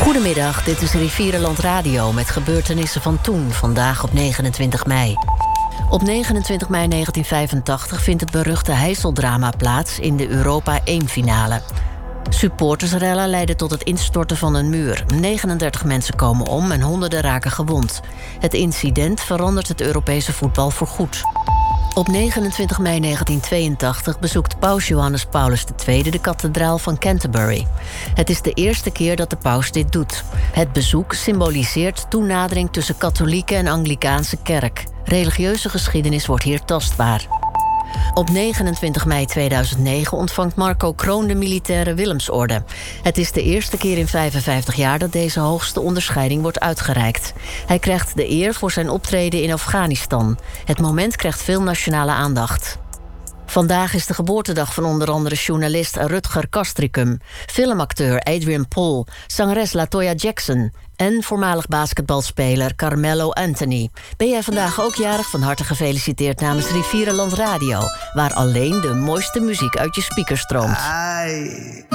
Goedemiddag, dit is Rivierenland Radio met gebeurtenissen van toen, vandaag op 29 mei. Op 29 mei 1985 vindt het beruchte Heysel-drama plaats in de Europa 1-finale. Supportersrellen leiden tot het instorten van een muur. 39 mensen komen om en honderden raken gewond. Het incident verandert het Europese voetbal voorgoed. Op 29 mei 1982 bezoekt paus Johannes Paulus II de kathedraal van Canterbury. Het is de eerste keer dat de paus dit doet. Het bezoek symboliseert toenadering tussen katholieke en Anglikaanse kerk. Religieuze geschiedenis wordt hier tastbaar. Op 29 mei 2009 ontvangt Marco Kroon de militaire Willemsorde. Het is de eerste keer in 55 jaar dat deze hoogste onderscheiding wordt uitgereikt. Hij krijgt de eer voor zijn optreden in Afghanistan. Het moment krijgt veel nationale aandacht. Vandaag is de geboortedag van onder andere journalist Rutger Kastricum, filmacteur Adrian Paul, zangeres LaToya Jackson en voormalig basketbalspeler Carmelo Anthony. Ben jij vandaag ook jarig? Van harte gefeliciteerd namens Rivierenland Radio, waar alleen de mooiste muziek uit je speakers stroomt.